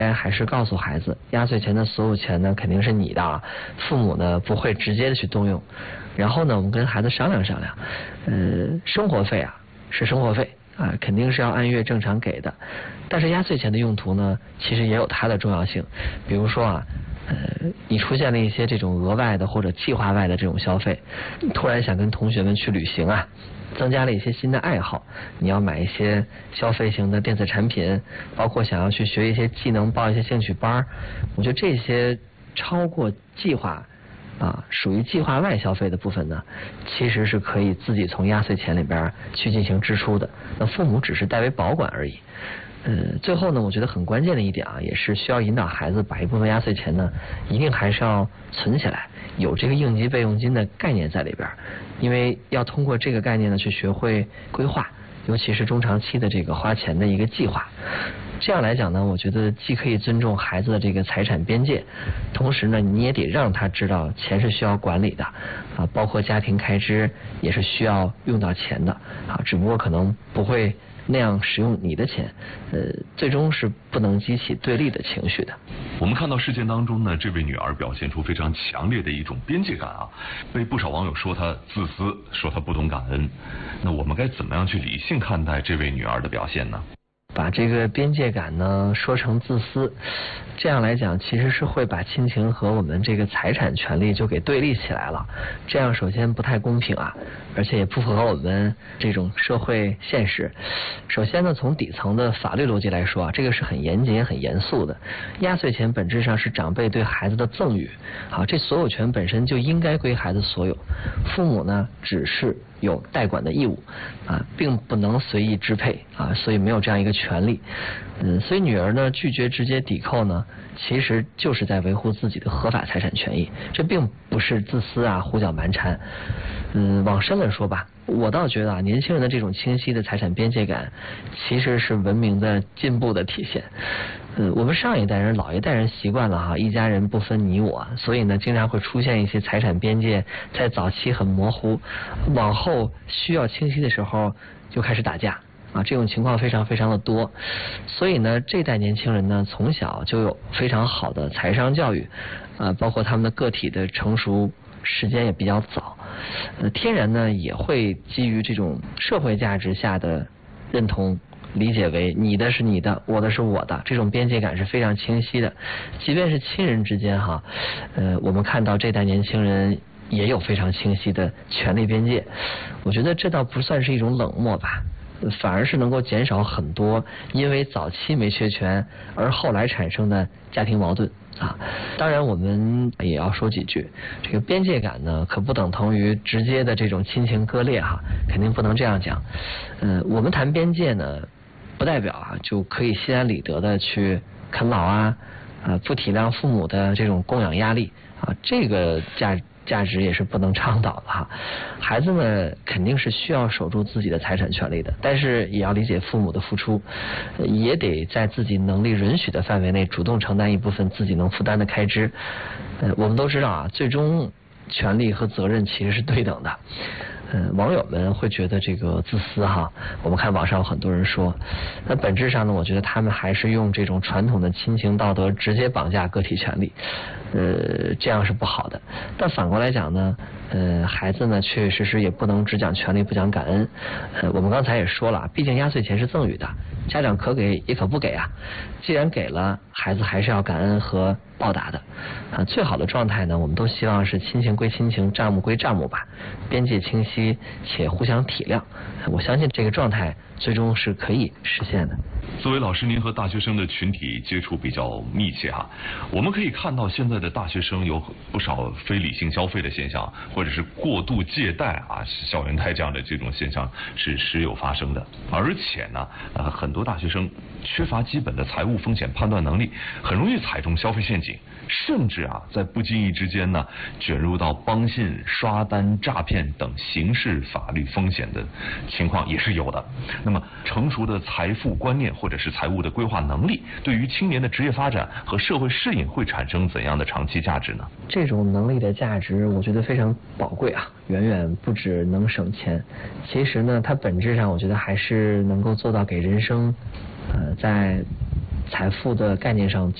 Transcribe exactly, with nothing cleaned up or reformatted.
还是告诉孩子，压岁钱的所有钱呢肯定是你的啊，父母呢不会直接的去动用。然后呢，我们跟孩子商量商量，呃，生活费啊是生活费啊，肯定是要按月正常给的。但是压岁钱的用途呢，其实也有它的重要性。比如说啊，呃，你出现了一些这种额外的或者计划外的这种消费，突然想跟同学们去旅行啊。增加了一些新的爱好，你要买一些消费型的电子产品，包括想要去学一些技能，报一些兴趣班，我觉得这些超过计划啊，属于计划外消费的部分呢，其实是可以自己从压岁钱里边去进行支出的，那父母只是代为保管而已。呃，最后呢，我觉得很关键的一点啊，也是需要引导孩子把一部分压岁钱呢，一定还是要存起来，有这个应急备用金的概念在里边，因为要通过这个概念呢，去学会规划，尤其是中长期的这个花钱的一个计划。这样来讲呢，我觉得既可以尊重孩子的这个财产边界，同时呢，你也得让他知道钱是需要管理的啊，包括家庭开支也是需要用到钱的啊，只不过可能不会那样使用你的钱，呃，最终是不能激起对立的情绪的。 我们看到事件当中呢，这位女儿表现出非常强烈的一种边界感啊，被不少网友说她自私，说她不懂感恩。那我们该怎么样去理性看待这位女儿的表现呢？ 把这个边界感呢说成自私，这样来讲其实是会把亲情和我们这个财产权利就给对立起来了，这样首先不太公平啊，而且也不符合我们这种社会现实。首先呢，从底层的法律逻辑来说啊，这个是很严谨也很严肃的。压岁钱本质上是长辈对孩子的赠与，好，这所有权本身就应该归孩子所有，父母呢只是有代管的义务啊，并不能随意支配啊，所以没有这样一个权利。嗯，所以女儿呢拒绝直接抵扣呢，其实就是在维护自己的合法财产权益，这并不是自私啊、胡搅蛮缠。嗯，往深了说吧，我倒觉得啊，年轻人的这种清晰的财产边界感，其实是文明的进步的体现。嗯，我们上一代人、老一代人习惯了哈，一家人不分你我，所以呢，经常会出现一些财产边界在早期很模糊，往后需要清晰的时候就开始打架啊，这种情况非常非常的多。所以呢，这代年轻人呢，从小就有非常好的财商教育，啊，包括他们的个体的成熟时间也比较早，呃，天然呢也会基于这种社会价值下的认同。理解为你的是你的，我的是我的，这种边界感是非常清晰的。即便是亲人之间哈，呃，我们看到这代年轻人也有非常清晰的权利边界。我觉得这倒不算是一种冷漠吧，反而是能够减少很多因为早期没确权而后来产生的家庭矛盾啊。当然我们也要说几句，这个边界感呢可不等同于直接的这种亲情割裂哈，肯定不能这样讲。呃，我们谈边界呢，不代表啊就可以心安理得的去啃老啊，啊不体谅父母的这种供养压力啊，这个价价值也是不能倡导的哈。孩子呢肯定是需要守住自己的财产权利的，但是也要理解父母的付出，也得在自己能力允许的范围内主动承担一部分自己能负担的开支。呃，我们都知道啊，最终权利和责任其实是对等的。嗯，网友们会觉得这个自私哈，我们看网上有很多人说，那本质上呢，我觉得他们还是用这种传统的亲情道德直接绑架个体权利，呃，这样是不好的。但反过来讲呢，呃，孩子呢确确实实也不能只讲权利不讲感恩。呃，我们刚才也说了，毕竟压岁钱是赠与的，家长可给也可不给啊。既然给了，孩子还是要感恩和报答的啊。最好的状态呢，我们都希望是亲情归亲情，账目归账目吧，边界清晰且互相体谅。我相信这个状态最终是可以实现的。 作为老师，您和大学生的群体接触比较密切哈，我们可以看到现在的大学生有不少非理性消费的现象，或者是过度借贷啊、校园贷这样的这种现象是时有发生的。而且呢，呃，很多大学生缺乏基本的财务风险判断能力，很容易踩中消费陷阱，甚至啊，在不经意之间呢，卷入到帮信、刷单、诈骗等刑事法律风险的情况也是有的。那么，成熟的财富观念或者是财务的规划能力，对于青年的职业发展和社会适应会产生怎样的长期价值呢？ 这种能力的价值，我觉得非常宝贵啊，远远不止能省钱。其实呢，它本质上我觉得还是能够做到给人生，呃，在财富的概念上。